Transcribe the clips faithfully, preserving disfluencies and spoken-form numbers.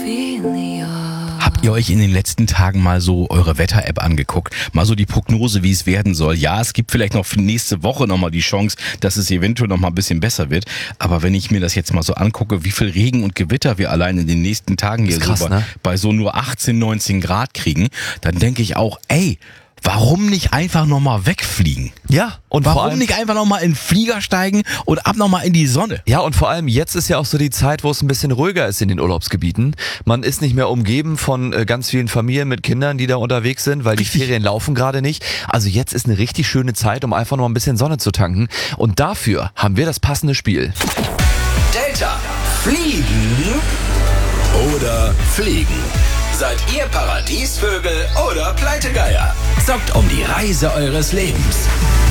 Habt ihr euch in den letzten Tagen mal so eure Wetter-App angeguckt? Mal so die Prognose, wie es werden soll? Ja, es gibt vielleicht noch für nächste Woche nochmal die Chance, dass es eventuell nochmal ein bisschen besser wird. Aber wenn ich mir das jetzt mal so angucke, wie viel Regen und Gewitter wir allein in den nächsten Tagen hier krass, so bei, ne? bei so nur achtzehn, neunzehn Grad kriegen, dann denke ich auch, ey, warum nicht einfach nochmal wegfliegen? Ja, und Warum vor allem, nicht einfach nochmal in den Flieger steigen und ab nochmal in die Sonne? ja, und vor allem jetzt ist ja auch so die Zeit, wo es ein bisschen ruhiger ist in den Urlaubsgebieten. Man ist nicht mehr umgeben von äh, ganz vielen Familien mit Kindern, die da unterwegs sind, weil Richtig. die Ferien laufen gerade nicht. Also jetzt ist eine richtig schöne Zeit, um einfach noch ein bisschen Sonne zu tanken. Und dafür haben wir das passende Spiel. Delta. Fliegen oder fliegen? Seid ihr Paradiesvögel oder Pleitegeier? Zockt um die Reise eures Lebens.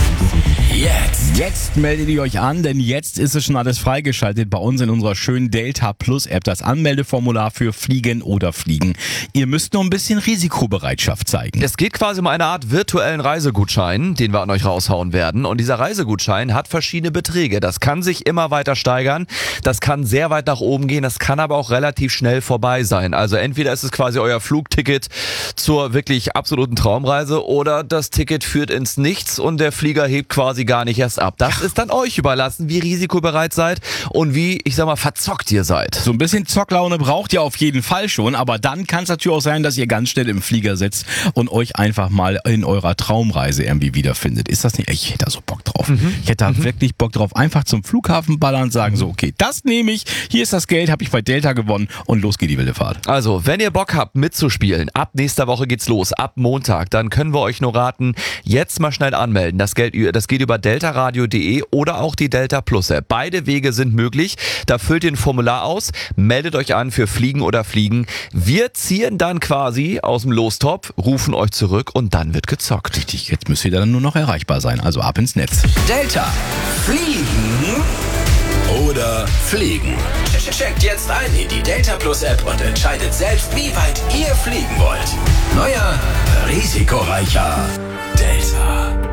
Jetzt. Jetzt meldet ihr euch an, denn jetzt ist es schon alles freigeschaltet bei uns in unserer schönen Delta Plus App, das Anmeldeformular für Fliegen oder Fliegen. Ihr müsst nur ein bisschen Risikobereitschaft zeigen. Es geht quasi um eine Art virtuellen Reisegutschein, den wir an euch raushauen werden. Und dieser Reisegutschein hat verschiedene Beträge. Das kann sich immer weiter steigern. Das kann sehr weit nach oben gehen. Das kann aber auch relativ schnell vorbei sein. Also entweder ist es quasi euer Flugticket zur wirklich absoluten Traumreise oder das Ticket führt ins Nichts und der Flieger hebt quasi gar nicht erst ab. Das ist dann euch überlassen, wie risikobereit seid und wie, ich sag mal, verzockt ihr seid. So ein bisschen Zocklaune braucht ihr auf jeden Fall schon, aber dann kann es natürlich auch sein, dass ihr ganz schnell im Flieger sitzt und euch einfach mal in eurer Traumreise irgendwie wiederfindet. Ist das nicht? Ich hätte da so Bock drauf. Mhm. Ich hätte da mhm. wirklich Bock drauf. Einfach zum Flughafen ballern und sagen so, okay, das nehme ich, hier ist das Geld, habe ich bei Delta gewonnen und los geht die wilde Fahrt. Also, wenn ihr Bock habt mitzuspielen, ab nächster Woche geht's los, ab Montag, dann können wir euch nur raten, jetzt mal schnell anmelden. Das, Geld, das geht über deltaradio punkt de oder auch die Delta Plus App. Beide Wege sind möglich. Da füllt ihr ein Formular aus, meldet euch an für Fliegen oder Fliegen. Wir ziehen dann quasi aus dem Lostopf, rufen euch zurück und dann wird gezockt. Richtig, jetzt müsst ihr dann nur noch erreichbar sein. Also ab ins Netz. Delta. Fliegen oder fliegen? Checkt jetzt ein in die Delta Plus App und entscheidet selbst, wie weit ihr fliegen wollt. Neuer, risikoreicher Delta.